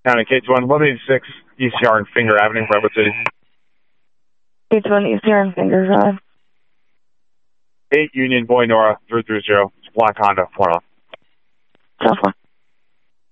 County K21, 186 ECR and Finger Avenue, Redwood City. K21 ECR and Finger Drive. 8 Union Boy Nora 330, Black Honda, 1 off. Southwest.